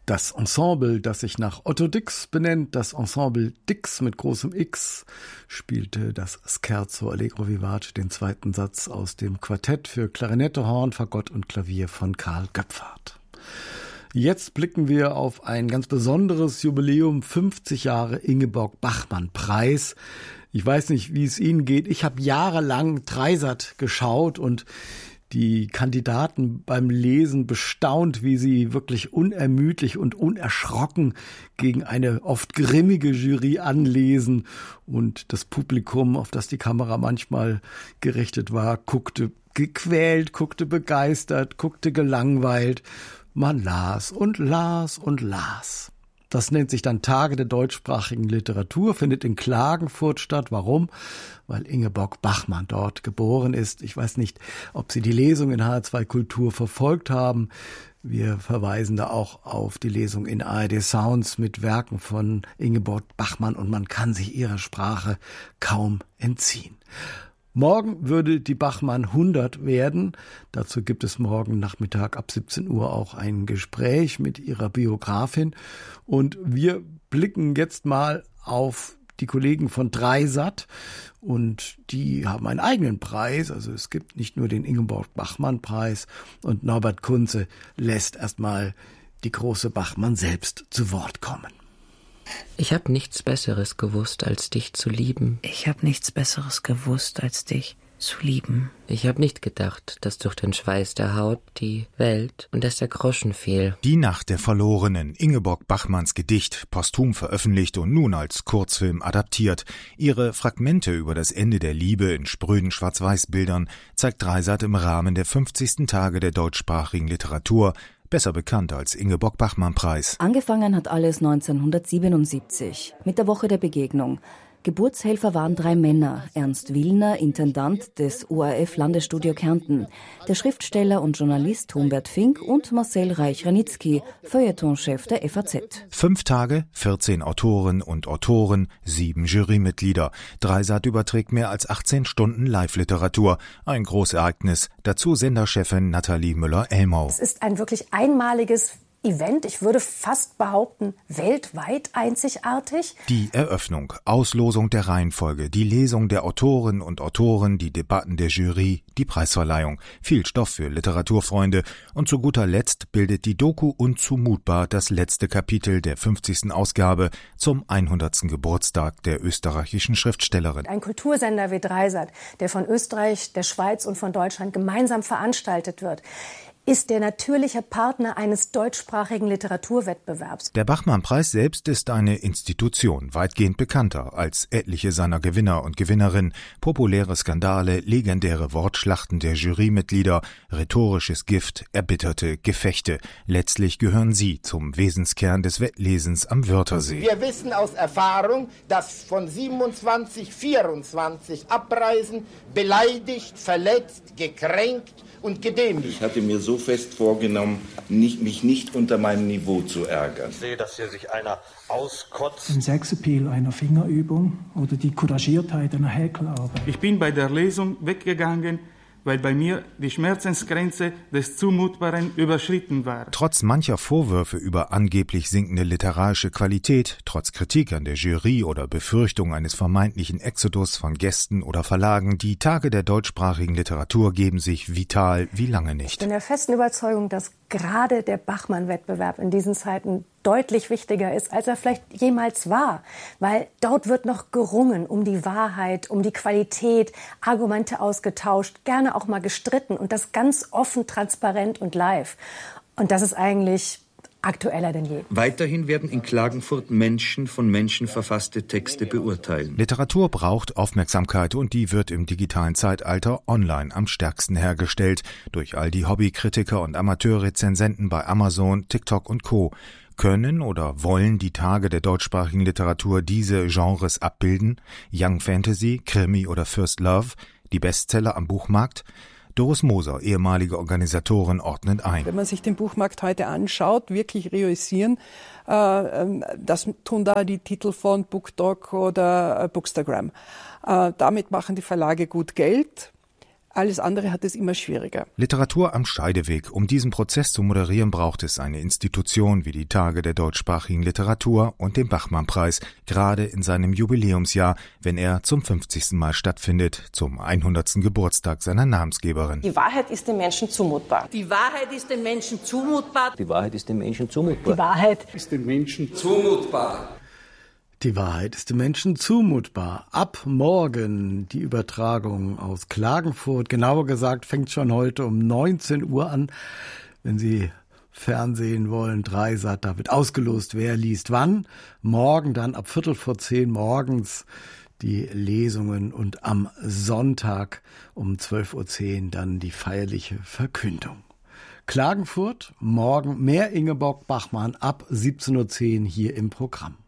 Das Ensemble, das sich nach Otto Dix benennt, das Ensemble Dix mit großem X, spielte das Scherzo Allegro Vivace, den zweiten Satz aus dem Quartett für Klarinette, Horn, Fagott und Klavier von Karl Göpfert. Jetzt blicken wir auf ein ganz besonderes Jubiläum, 50 Jahre Ingeborg-Bachmann-Preis. Ich weiß nicht, wie es Ihnen geht. Ich habe jahrelang Dreisat geschaut und die Kandidaten beim Lesen bestaunt, wie sie wirklich unermüdlich und unerschrocken gegen eine oft grimmige Jury anlesen. Und das Publikum, auf das die Kamera manchmal gerichtet war, guckte gequält, guckte begeistert, guckte gelangweilt. Man las und las und las. Das nennt sich dann Tage der deutschsprachigen Literatur, findet in Klagenfurt statt. Warum? Weil Ingeborg Bachmann dort geboren ist. Ich weiß nicht, ob Sie die Lesung in HR2 Kultur verfolgt haben. Wir verweisen da auch auf die Lesung in ARD Sounds mit Werken von Ingeborg Bachmann und man kann sich ihrer Sprache kaum entziehen. Morgen würde die Bachmann 100 werden. Dazu gibt es morgen Nachmittag ab 17 Uhr auch ein Gespräch mit ihrer Biografin. Und wir blicken jetzt mal auf die Kollegen von Dreisat. Und die haben einen eigenen Preis. Also es gibt nicht nur den Ingeborg-Bachmann-Preis. Und Norbert Kunze lässt erstmal die große Bachmann selbst zu Wort kommen. Ich habe nichts Besseres gewusst, als dich zu lieben. Ich habe nichts Besseres gewusst, als dich zu lieben. Ich habe nicht gedacht, dass durch den Schweiß der Haut die Welt und dass der Groschen fiel. Die Nacht der Verlorenen, Ingeborg Bachmanns Gedicht, posthum veröffentlicht und nun als Kurzfilm adaptiert. Ihre Fragmente über das Ende der Liebe in spröden Schwarz-Weiß-Bildern zeigt Dreisat im Rahmen der 50. Tage der deutschsprachigen Literatur, besser bekannt als Ingeborg-Bachmann-Preis. Angefangen hat alles 1977 mit der Woche der Begegnung. Geburtshelfer waren 3 Männer: Ernst Willner, Intendant des ORF-Landesstudio Kärnten, der Schriftsteller und Journalist Humbert Fink und Marcel Reich-Ranitzky, Feuilletonchef der FAZ. 5 Tage, 14 Autoren und Autoren, 7 Jurymitglieder. Dreisat überträgt mehr als 18 Stunden Live-Literatur. Ein Großereignis. Dazu Senderchefin Nathalie Müller-Elmau. Es ist ein wirklich einmaliges Event, ich würde fast behaupten, weltweit einzigartig. Die Eröffnung, Auslosung der Reihenfolge, die Lesung der Autoren und Autoren, die Debatten der Jury, die Preisverleihung. Viel Stoff für Literaturfreunde. Und zu guter Letzt bildet die Doku Unzumutbar das letzte Kapitel der 50. Ausgabe zum 100. Geburtstag der österreichischen Schriftstellerin. Ein Kultursender wie Dreisat, der von Österreich, der Schweiz und von Deutschland gemeinsam veranstaltet wird, ist der natürliche Partner eines deutschsprachigen Literaturwettbewerbs. Der Bachmann-Preis selbst ist eine Institution, weitgehend bekannter als etliche seiner Gewinner und Gewinnerinnen, populäre Skandale, legendäre Wortschlachten der Jurymitglieder, rhetorisches Gift, erbitterte Gefechte. Letztlich gehören sie zum Wesenskern des Wettlesens am Wörthersee. Wir wissen aus Erfahrung, dass von 27, 24 Abreisen beleidigt, verletzt, gekränkt und gedemütigt. Ich hatte mir so fest vorgenommen, mich nicht unter meinem Niveau zu ärgern. Ich sehe, dass hier sich einer auskotzt. Ein Sexappeal einer Fingerübung oder die Couragiertheit einer Häkelarbeit. Ich bin bei der Lesung weggegangen, weil bei mir die Schmerzensgrenze des Zumutbaren überschritten war. Trotz mancher Vorwürfe über angeblich sinkende literarische Qualität, trotz Kritik an der Jury oder Befürchtung eines vermeintlichen Exodus von Gästen oder Verlagen, die Tage der deutschsprachigen Literatur geben sich vital wie lange nicht. Ich bin der festen Überzeugung, dass gerade der Bachmann-Wettbewerb in diesen Zeiten deutlich wichtiger ist, als er vielleicht jemals war. Weil dort wird noch gerungen um die Wahrheit, um die Qualität, Argumente ausgetauscht, gerne auch mal gestritten und das ganz offen, transparent und live. Und das ist eigentlich aktueller denn je. Weiterhin werden in Klagenfurt Menschen von Menschen verfasste Texte beurteilen. Literatur braucht Aufmerksamkeit und die wird im digitalen Zeitalter online am stärksten hergestellt. Durch all die Hobbykritiker und Amateurrezensenten bei Amazon, TikTok und Co. Können oder wollen die Tage der deutschsprachigen Literatur diese Genres abbilden? Young Fantasy, Krimi oder First Love? Die Bestseller am Buchmarkt? Doris Moser, ehemalige Organisatorin, ordnet ein. Wenn man sich den Buchmarkt heute anschaut, wirklich reüssieren, das tun da die Titel von BookDog oder Bookstagram. Damit machen die Verlage gut Geld. Alles andere hat es immer schwieriger. Literatur am Scheideweg. Um diesen Prozess zu moderieren, braucht es eine Institution wie die Tage der deutschsprachigen Literatur und den Bachmann-Preis, gerade in seinem Jubiläumsjahr, wenn er zum 50. Mal stattfindet, zum 100. Geburtstag seiner Namensgeberin. Die Wahrheit ist den Menschen zumutbar. Die Wahrheit ist den Menschen zumutbar. Die Wahrheit ist den Menschen zumutbar. Die Wahrheit ist den Menschen zumutbar. Die Wahrheit ist dem Menschen zumutbar. Ab morgen die Übertragung aus Klagenfurt. Genauer gesagt fängt schon heute um 19 Uhr an. Wenn Sie Fernsehen wollen, Dreisat, da wird ausgelost, wer liest wann. Morgen dann ab 9:45 morgens die Lesungen und am Sonntag um 12:10 Uhr dann die feierliche Verkündung. Klagenfurt, morgen mehr Ingeborg Bachmann ab 17:10 Uhr hier im Programm.